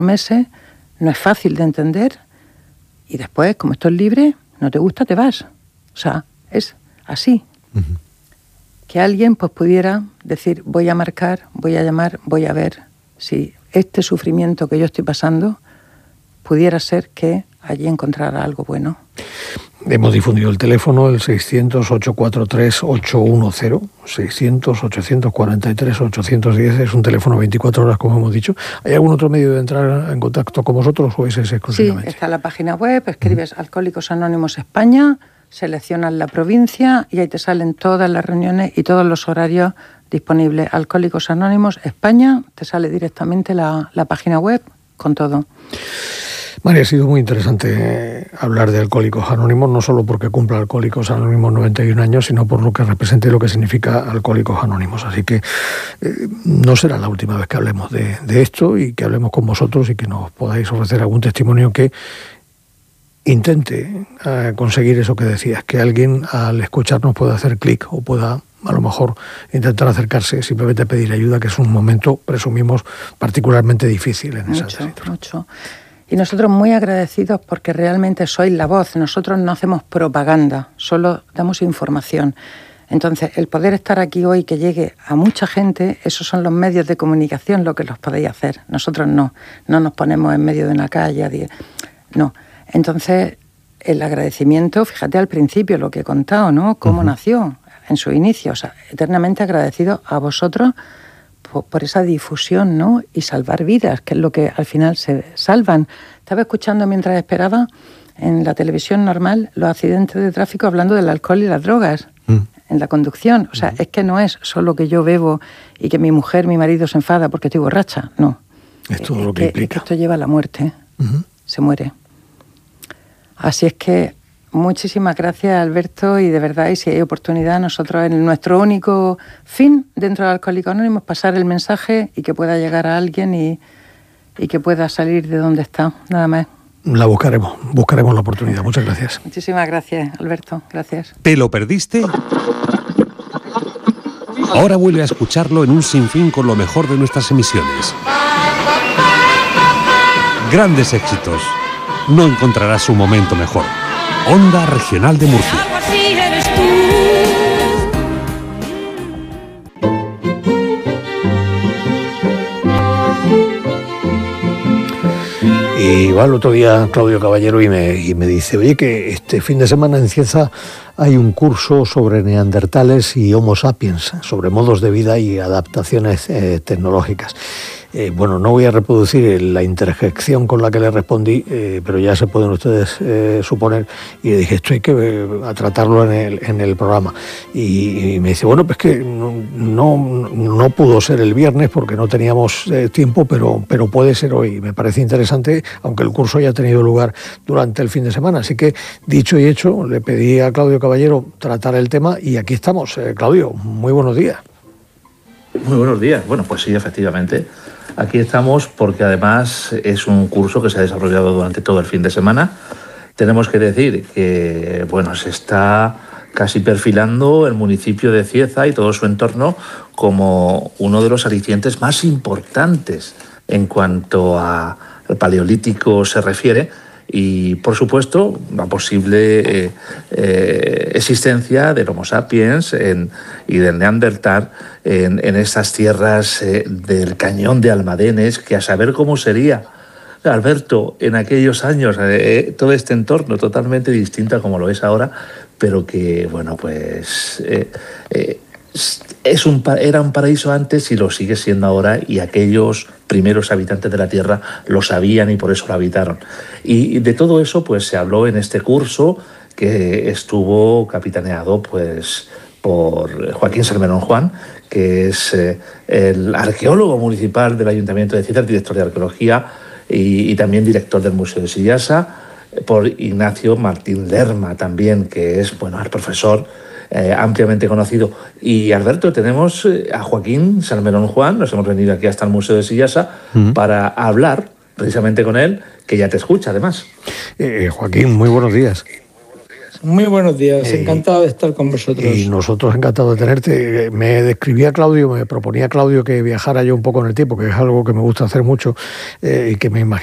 meses, no es fácil de entender, y después, como esto es libre, no te gusta, te vas. O sea, es así. Uh-huh. Que alguien pues pudiera decir, voy a marcar, voy a llamar, voy a ver si este sufrimiento que yo estoy pasando pudiera ser que allí encontrara algo bueno. Hemos difundido el teléfono, el 600-843-810, 600-843-810, es un teléfono 24 horas, como hemos dicho. ¿Hay algún otro medio de entrar en contacto con vosotros o es ese exclusivamente? Sí, está la página web, escribes Alcohólicos Anónimos España, seleccionas la provincia y ahí te salen todas las reuniones y todos los horarios disponibles. Alcohólicos Anónimos España, te sale directamente la página web con todo. María, ha sido muy interesante hablar de Alcohólicos Anónimos, no solo porque cumpla Alcohólicos Anónimos 91 años, sino por lo que representa y lo que significa Alcohólicos Anónimos. Así que no será la última vez que hablemos de esto y que hablemos con vosotros y que nos podáis ofrecer algún testimonio que intente conseguir eso que decías, que alguien al escucharnos pueda hacer clic o pueda a lo mejor intentar acercarse, simplemente pedir ayuda, que es un momento, presumimos, particularmente difícil en esa situación. Mucho. Y nosotros muy agradecidos porque realmente sois la voz. Nosotros no hacemos propaganda, solo damos información. Entonces, el poder estar aquí hoy, que llegue a mucha gente, esos son los medios de comunicación lo que los podéis hacer. Nosotros no nos ponemos en medio de una calle, no. Entonces, el agradecimiento, fíjate al principio lo que he contado, ¿no? Cómo nació en su inicio. O sea, eternamente agradecido a vosotros por esa difusión, ¿no? Y salvar vidas, que es lo que al final se salvan. Estaba escuchando mientras esperaba en la televisión normal los accidentes de tráfico hablando del alcohol y las drogas en la conducción. O sea, es que no es solo que yo bebo y que mi marido se enfada porque estoy borracha, no. Es todo lo que implica. Es que esto lleva a la muerte, se muere. Así es que muchísimas gracias, Alberto, y de verdad, y si hay oportunidad, nosotros en nuestro único fin dentro de Alcohólicos Anónimos, pasar el mensaje y que pueda llegar a alguien y que pueda salir de donde está, nada más. La buscaremos la oportunidad. Muchas gracias. Muchísimas gracias, Alberto. Gracias. ¿Te lo perdiste? Ahora vuelve a escucharlo en un sinfín con lo mejor de nuestras emisiones. Grandes éxitos. No encontrarás un momento mejor. Onda Regional de Murcia. Y va el otro día Claudio Caballero y me dice, oye, que este fin de semana en Cieza hay un curso sobre neandertales y Homo sapiens, sobre modos de vida y adaptaciones tecnológicas. Bueno, no voy a reproducir la interjección con la que le respondí, pero ya se pueden ustedes suponer, y le dije, esto hay que tratarlo en el programa. Y me dice, bueno, pues que no pudo ser el viernes porque no teníamos tiempo, pero puede ser hoy. Me parece interesante, aunque el curso haya tenido lugar durante el fin de semana. Así que, dicho y hecho, le pedí a Claudio Caballero tratar el tema y aquí estamos. Claudio, muy buenos días. Muy buenos días. Bueno, pues sí, efectivamente. Aquí estamos porque además es un curso que se ha desarrollado durante todo el fin de semana. Tenemos que decir que, bueno, se está casi perfilando el municipio de Cieza y todo su entorno como uno de los alicientes más importantes en cuanto al paleolítico se refiere. Y, por supuesto, la posible existencia del Homo sapiens y del Neandertal en estas tierras del Cañón de Almadenes, que a saber cómo sería, Alberto, en aquellos años, todo este entorno totalmente distinto a como lo es ahora, pero que, bueno, pues era un paraíso antes y lo sigue siendo ahora, y aquellos primeros habitantes de la Tierra lo sabían y por eso lo habitaron. Y de todo eso pues se habló en este curso que estuvo capitaneado pues por Joaquín Salmerón Juan, que es el arqueólogo municipal del Ayuntamiento de Cieza, director de arqueología y también director del Museo de Sillasa, por Ignacio Martín Lerma también, que es, bueno, el profesor ampliamente conocido. Y, Alberto, tenemos a Joaquín Salmerón Juan, nos hemos venido aquí hasta el Museo de Sillasa para hablar precisamente con él, que ya te escucha además. Joaquín, muy buenos días. Muy buenos días, encantado de estar con vosotros. Y nosotros encantados de tenerte. Me describía Claudio, me proponía Claudio que viajara yo un poco en el tiempo, que es algo que me gusta hacer mucho y que me imagino